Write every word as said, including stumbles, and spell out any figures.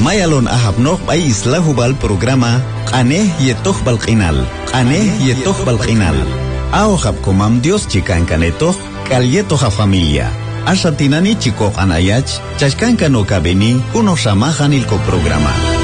Mayalon ahabnok ay islahubal programa Qaneh yetoh balqinal. Qaneh yetoh balqinal. Aohab komam Dios chikan kanetoh kalyetoha familia. Ashatinani chikok anayach chashkanka no kabeni kuno shamahan ilko programa.